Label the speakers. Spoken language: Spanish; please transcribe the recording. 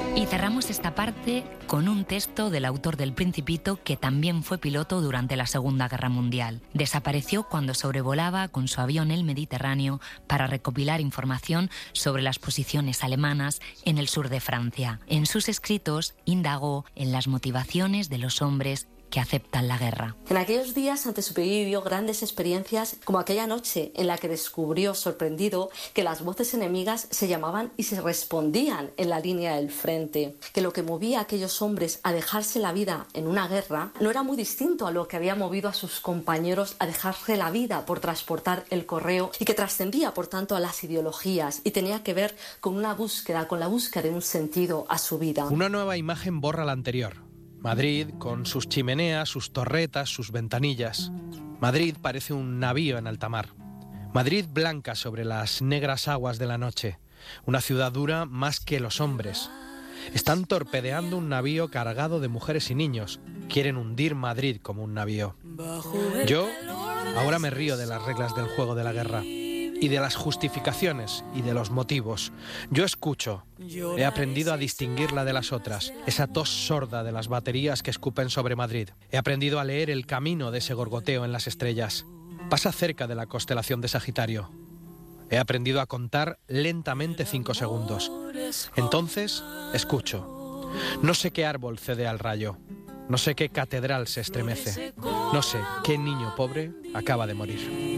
Speaker 1: Y cerramos esta parte con un texto del autor del Principito, que también fue piloto durante la Segunda Guerra Mundial. Desapareció cuando sobrevolaba con su avión el Mediterráneo para recopilar información sobre las posiciones alemanas en el sur de Francia. En sus escritos indagó en las motivaciones de los hombres que aceptan la guerra.
Speaker 2: En aquellos días Saint-Exupéry vivió grandes experiencias, como aquella noche en la que descubrió, sorprendido, que las voces enemigas se llamaban y se respondían en la línea del frente, que lo que movía a aquellos hombres a dejarse la vida en una guerra no era muy distinto a lo que había movido a sus compañeros a dejarse la vida por transportar el correo, y que trascendía, por tanto, a las ideologías y tenía que ver con la búsqueda de un sentido a su vida.
Speaker 3: Una nueva imagen borra la anterior. Madrid, con sus chimeneas, sus torretas, sus ventanillas. Madrid parece un navío en alta mar. Madrid blanca sobre las negras aguas de la noche. Una ciudad dura más que los hombres. Están torpedeando un navío cargado de mujeres y niños. Quieren hundir Madrid como un navío. Yo ahora me río de las reglas del juego de la guerra. Y de las justificaciones y de los motivos. Yo escucho. He aprendido a distinguirla de las otras, esa tos sorda de las baterías que escupen sobre Madrid. He aprendido a leer el camino de ese gorgoteo en las estrellas. Pasa cerca de la constelación de Sagitario. He aprendido a contar lentamente 5 segundos. Entonces, escucho. No sé qué árbol cede al rayo. No sé qué catedral se estremece. No sé qué niño pobre acaba de morir.